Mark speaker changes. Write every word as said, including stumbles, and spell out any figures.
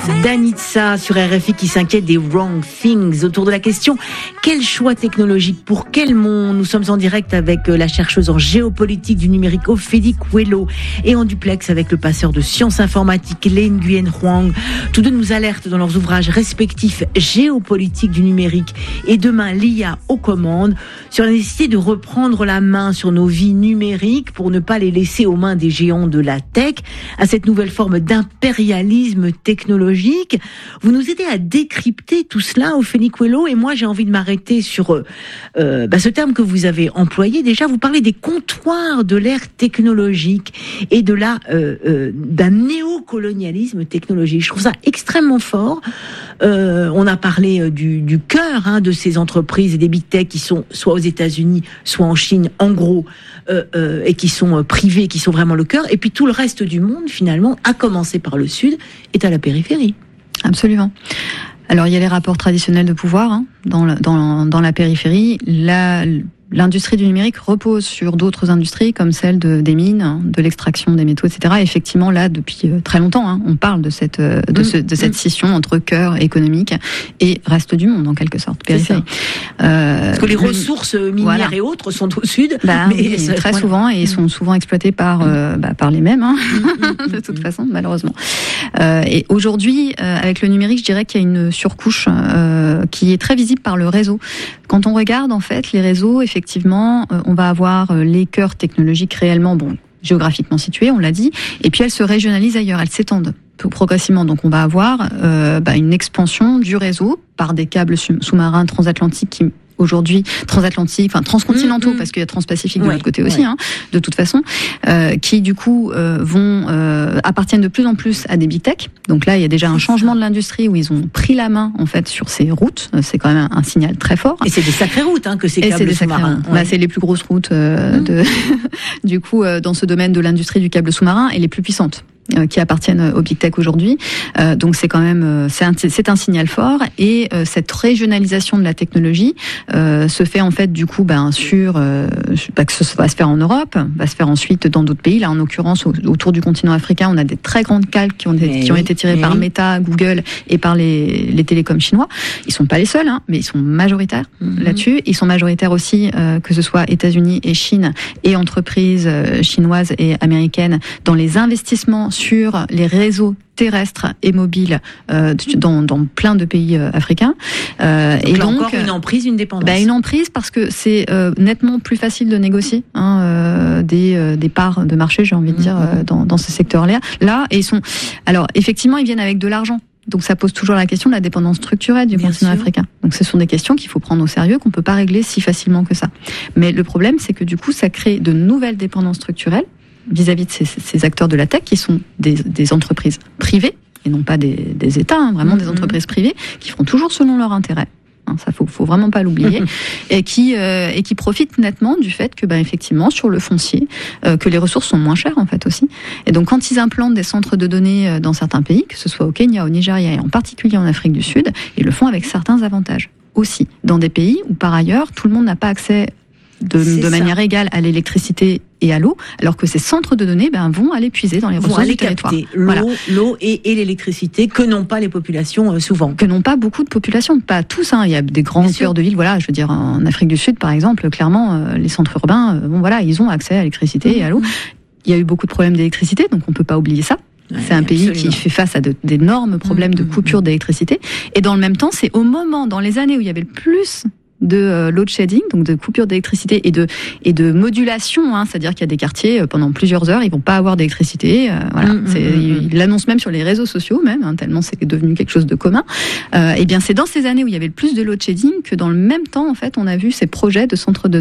Speaker 1: Danitza sur R F I qui s'inquiète des wrong things autour de la question quel choix technologique pour quel monde. Nous sommes en direct avec la chercheuse en géopolitique du numérique Ophélie Coelho et en duplex avec le passeur de sciences informatiques Lê Nguyen Hoang. Tous deux nous alertent dans leurs ouvrages respectifs Géopolitique du numérique et Demain l'I A aux commandes sur la nécessité de reprendre la main sur nos vies numériques pour ne pas les laisser aux mains des géants de la tech, à cette nouvelle forme d'impérialisme technologique. Vous nous aidez à décrypter tout cela, Ophélie Coelho, et moi j'ai envie de m'arrêter sur euh, bah, ce terme que vous avez employé. Déjà, vous parlez des comptoirs de l'ère technologique et de la euh, euh, d'un néocolonialisme technologique. Je trouve ça extrêmement fort. Euh, on a parlé du, du cœur hein, de ces entreprises et des big tech qui sont soit aux États-Unis, soit en Chine, en gros, euh, euh, et qui sont euh, privés, qui sont vraiment le cœur. Et puis tout le reste du monde, finalement, à commencer par le Sud, est à la périphérie.
Speaker 2: Absolument. Alors il y a les rapports traditionnels de pouvoir hein, dans, la, dans, dans la périphérie. La, l'industrie du numérique repose sur d'autres industries comme celle de, des mines, de l'extraction des métaux, et cetera. Et effectivement, là, depuis très longtemps, hein, on parle de cette de, mmh. ce, de cette scission entre cœur économique et reste du monde, en quelque sorte, périphérie.
Speaker 1: Euh, Parce que les ressources minières voilà. et autres sont au sud,
Speaker 2: bah, mais oui, très voilà. souvent et mmh. sont souvent exploitées par euh, bah, par les mêmes, hein, de toute façon, malheureusement. Euh, et aujourd'hui, euh, avec le numérique, je dirais qu'il y a une surcouche euh, qui est très visible par le réseau. Quand on regarde, en fait, les réseaux, effectivement, Effectivement, on va avoir les cœurs technologiques réellement, bon, géographiquement situés, on l'a dit, et puis elles se régionalisent ailleurs, elles s'étendent progressivement. Donc on va avoir euh, bah, une expansion du réseau par des câbles sous-marins transatlantiques qui aujourd'hui transatlantiques, enfin transcontinentaux, mmh, parce qu'il y a transpacifique de ouais, l'autre côté aussi, ouais. hein, de toute façon, euh, qui du coup euh, vont euh, appartiennent de plus en plus à des big tech. Donc là, il y a déjà un changement de l'industrie où ils ont pris la main en fait sur ces routes. C'est quand même un, un signal très fort.
Speaker 1: Et c'est des sacrées routes hein, que ces câbles
Speaker 2: Et c'est des
Speaker 1: sous-marins.
Speaker 2: Ouais. Bah, c'est les plus grosses routes euh, mmh. de du coup euh, dans ce domaine de l'industrie du câble sous-marin et les plus puissantes. Qui appartiennent aux big tech aujourd'hui. Euh, donc c'est quand même c'est un, c'est un signal fort et euh, cette régionalisation de la technologie euh, se fait en fait du coup ben sur euh, bah, que ce va se faire en Europe, va se faire ensuite dans d'autres pays. Là en l'occurrence au, autour du continent africain, on a des très grandes calques qui ont des, qui ont été tirées par Meta, Google et par les les télécoms chinois. Ils sont pas les seuls, hein, mais ils sont majoritaires mm-hmm. là-dessus. Ils sont majoritaires aussi euh, que ce soit États-Unis et Chine et entreprises euh, chinoises et américaines dans les investissements sur les réseaux terrestres et mobiles euh, dans, dans plein de pays euh, africains.
Speaker 1: Euh, donc et là donc encore une emprise, une dépendance.
Speaker 2: Bah une emprise parce que c'est euh, nettement plus facile de négocier hein, euh, des, euh, des parts de marché, j'ai envie de dire, euh, dans, dans ce secteur-là. Là, et ils sont. Alors effectivement, ils viennent avec de l'argent. Donc ça pose toujours la question de la dépendance structurelle du Bien continent sûr. africain. Donc ce sont des questions qu'il faut prendre au sérieux, qu'on peut pas régler si facilement que ça. Mais le problème, c'est que du coup, ça crée de nouvelles dépendances structurelles vis-à-vis de ces, ces acteurs de la tech qui sont des, des entreprises privées et non pas des, des États, hein, vraiment mmh. des entreprises privées qui font toujours selon leur intérêt. Hein, ça faut, faut vraiment pas l'oublier et qui euh, et qui profitent nettement du fait que, ben effectivement, sur le foncier, euh, que les ressources sont moins chères en fait aussi. Et donc quand ils implantent des centres de données dans certains pays, que ce soit au Kenya, au Nigeria et en particulier en Afrique du Sud, ils le font avec certains avantages aussi dans des pays où par ailleurs tout le monde n'a pas accès de, de manière égale à l'électricité et à l'eau, alors que ces centres de données ben, vont aller puiser dans les
Speaker 1: vont
Speaker 2: ressources
Speaker 1: aller
Speaker 2: du territoire.
Speaker 1: Capter l'eau, voilà. l'eau et, et l'électricité que n'ont pas les populations euh, souvent.
Speaker 2: Que n'ont pas beaucoup de populations, pas tous. Hein. Il y a des grands cœurs de ville. Voilà, je veux dire en Afrique du Sud par exemple, clairement euh, les centres urbains, euh, bon voilà, ils ont accès à l'électricité mmh. et à l'eau. Il y a eu beaucoup de problèmes d'électricité, donc on peut pas oublier ça. Ouais, c'est un pays absolument. Qui fait face à de, d'énormes problèmes mmh. de coupure d'électricité. Et dans le même temps, c'est au moment, dans les années où il y avait le plus de euh, load shedding, donc de coupure d'électricité et de et de modulation, hein, c'est-à-dire qu'il y a des quartiers euh, pendant plusieurs heures, ils vont pas avoir d'électricité, euh, voilà, mmh, c'est, mmh, ils l'annoncent même sur les réseaux sociaux même, hein, tellement c'est devenu quelque chose de commun. Euh, et bien c'est dans ces années où il y avait le plus de load shedding que dans le même temps en fait on a vu ces projets de centres de